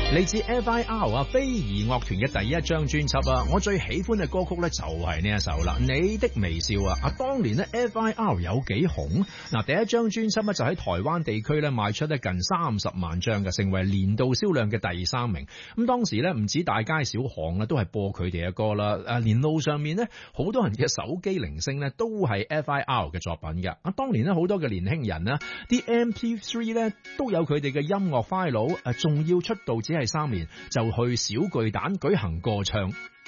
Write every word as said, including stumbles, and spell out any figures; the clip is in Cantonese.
嚟自 F I R 啊，飛兒樂團嘅第一張專輯啊，我最喜歡嘅歌曲咧就係呢一首啦，你的微笑啊！啊，當年咧 F I R 有幾紅？嗱，第一張專輯咧就喺台灣地區咧賣出咧近三十萬張嘅，成為年度銷量嘅第三名。咁當時咧唔止大街小巷啊，都係播佢哋嘅歌啦。誒，連路上面咧好多人嘅手機鈴聲咧都係 F I R 嘅作品嘅。啊，當年咧好多嘅年輕人啊，啲 M P 三 咧都有佢哋嘅音樂 file，誒，仲要出道只係三年就去小巨蛋舉行歌唱。